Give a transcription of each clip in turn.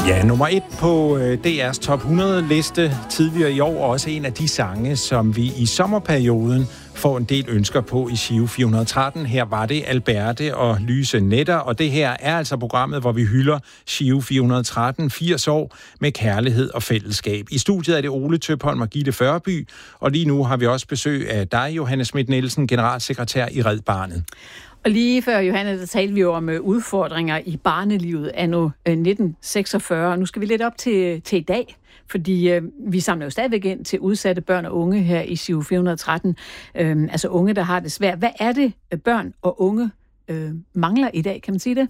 Ja, nummer 1 på DR's top 100 liste tidligere i år, og også en af de sange, som vi i sommerperioden får en del ønsker på i Giro 413. Her var det Alberte og Lyse Netter, og det her er altså programmet, hvor vi hylder Giro 413, 80 år med kærlighed og fællesskab. I studiet er det Ole Tøpholm og Gitte Førby, og lige nu har vi også besøg af dig, Johanne Schmidt-Nielsen, generalsekretær i Red Barnet. Og lige før, Johanne, der talte vi jo om udfordringer i barnelivet anno 1946. Nu skal vi lidt op til i dag, fordi vi samler jo stadigvæk ind til udsatte børn og unge her i Giro 413. Altså unge, der har det svært. Hvad er det, børn og unge mangler i dag? Kan man sige det?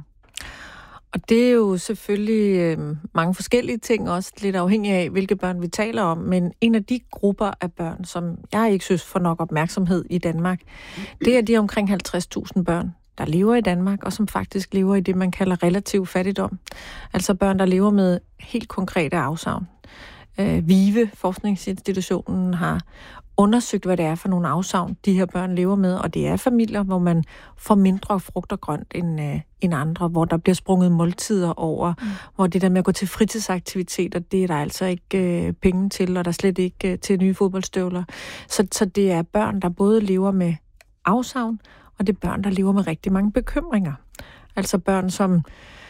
Og det er jo selvfølgelig mange forskellige ting, også lidt afhængig af, hvilke børn vi taler om. Men en af de grupper af børn, som jeg ikke synes får nok opmærksomhed i Danmark, det er de omkring 50.000 børn, der lever i Danmark, og som faktisk lever i det, man kalder relativ fattigdom. Altså børn, der lever med helt konkrete afsavn. VIVE, forskningsinstitutionen, har undersøgt, hvad det er for nogle afsavn, de her børn lever med, og det er familier, hvor man får mindre frugt og grønt end andre, hvor der bliver sprunget måltider over, hvor det der med at gå til fritidsaktiviteter, det er der altså ikke penge til, og der er slet ikke til nye fodboldstøvler. Så det er børn, der både lever med afsavn, og det er børn, der lever med rigtig mange bekymringer. Altså børn, som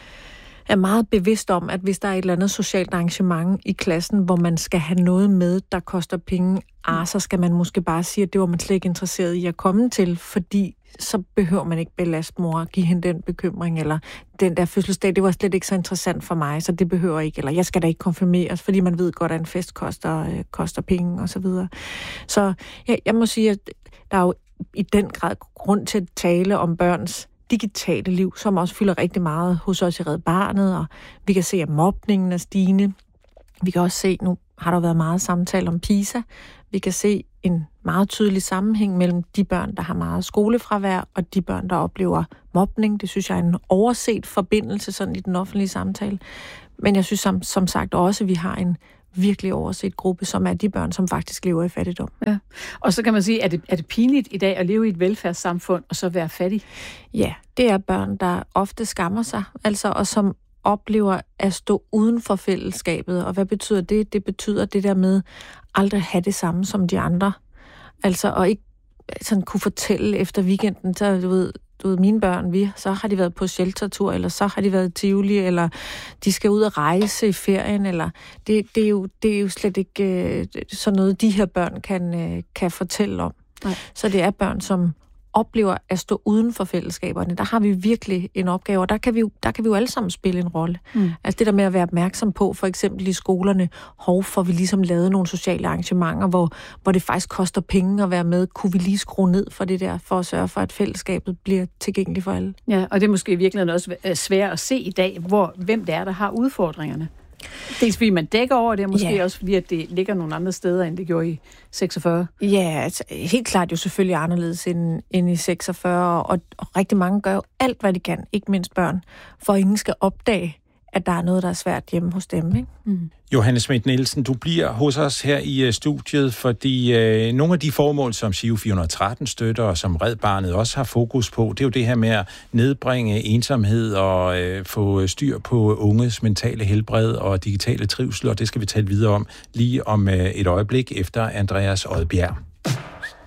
er meget bevidst om, at hvis der er et eller andet socialt arrangement i klassen, hvor man skal have noget med, der koster penge, så skal man måske bare sige, at det var man slet ikke interesseret i at komme til, fordi så behøver man ikke belaste mor og give hende den bekymring, eller den der fødselsdag, det var slet ikke så interessant for mig, så det behøver ikke, eller jeg skal da ikke konfirmeres, fordi man ved godt, at en fest koster penge, og så videre. Så jeg må sige, at der er jo i den grad grund til at tale om børns digitale liv, som også fylder rigtig meget hos os i Red Barnet, og vi kan se, at mobningen er stigende. Vi kan også se, nu har der været meget samtale om PISA, vi kan se en meget tydelig sammenhæng mellem de børn, der har meget skolefravær, og de børn, der oplever mobning. Det synes jeg er en overset forbindelse sådan i den offentlige samtale. Men jeg synes som sagt også, at vi har en virkelig overset gruppe, som er de børn, som faktisk lever i fattigdom. Ja. Og så kan man sige, er det pinligt i dag at leve i et velfærdssamfund og så være fattig? Ja, det er børn, der ofte skammer sig, altså, og som oplever at stå uden for fællesskabet. Og hvad betyder det? Det betyder det der med aldrig have det samme som de andre. Altså, og ikke sådan kunne fortælle efter weekenden, så du ved, mine børn, så har de været på sheltertur, eller så har de været i Tivoli, eller de skal ud og rejse i ferien, eller det er jo slet ikke sådan noget, de her børn kan fortælle om. Nej. Så det er børn, som oplever at stå uden for fællesskaberne. Der har vi virkelig en opgave, og der kan vi jo alle sammen spille en rolle. Altså det der med at være opmærksom på, for eksempel i skolerne, får vi ligesom lavet nogle sociale arrangementer, hvor det faktisk koster penge at være med. Kunne vi lige skrue ned for det der, for at sørge for, at fællesskabet bliver tilgængeligt for alle? Ja, og det er måske i virkeligheden også svært at se i dag, hvem det er, der har udfordringerne. Dels fordi man dækker over det, og måske også fordi, at det ligger nogle andre steder, end det gjorde i 46. Ja, altså, helt klart jo selvfølgelig anderledes end i 46, og rigtig mange gør jo alt, hvad de kan, ikke mindst børn, for at ingen skal opdage, at der er noget, der er svært hjemme hos dem, ikke? Johanne Schmidt-Nielsen, du bliver hos os her i studiet, fordi nogle af de formål, som Giro 413 støtter, og som Red Barnet også har fokus på, det er jo det her med at nedbringe ensomhed og få styr på unges mentale helbred og digitale trivsel, og det skal vi tale videre om lige om et øjeblik efter Andreas Odbjerg.